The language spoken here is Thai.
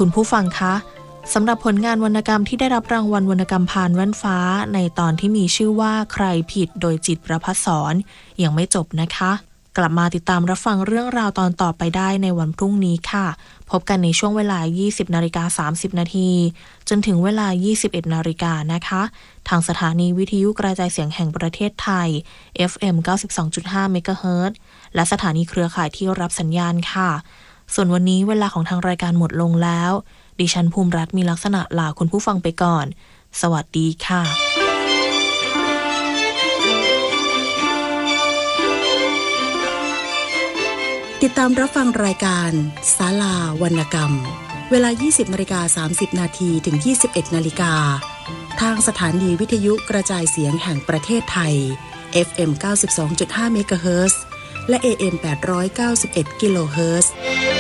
คุณผู้ฟังคะสำหรับผลงานวรรณกรรมที่ได้รับรางวัลวรรณกรรมพานแว่นฟ้าในตอนที่มีชื่อว่าใครผิดโดยจิตรประภัสสรยังไม่จบนะคะกลับมาติดตามรับฟังเรื่องราวตอนต่อไปได้ในวันพรุ่งนี้ค่ะพบกันในช่วงเวลา 20:30 นาทีจนถึงเวลา 21 นาฬิกานะคะทางสถานีวิทยุกระจายเสียงแห่งประเทศไทย FM 92.5 เมกะเฮิรตซ์และสถานีเครือข่ายที่รับสัญญาณค่ะส่วนวันนี้เวลาของทางรายการหมดลงแล้วดิฉันภูมิรัตน์มีลักษณะลาคุณผู้ฟังไปก่อนสวัสดีค่ะติดตามรับฟังรายการศาลาวรรณกรรมเวลา 20:30 นาทีถึง 21 นาฬิกาทางสถานีวิทยุกระจายเสียงแห่งประเทศไทย FM 92.5 เมกะเฮิรตซ์และ AM 891 กิโลเฮิรตซ์